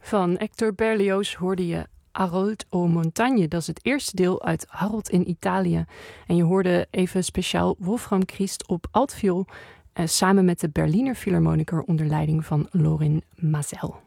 Van Hector Berlioz hoorde je Harold aux Montagnes. Dat is het eerste deel uit Harold in Italië. En je hoorde even speciaal Wolfram Christ op altviool, samen met de Berliner Philharmoniker onder leiding van Lorin Maazel.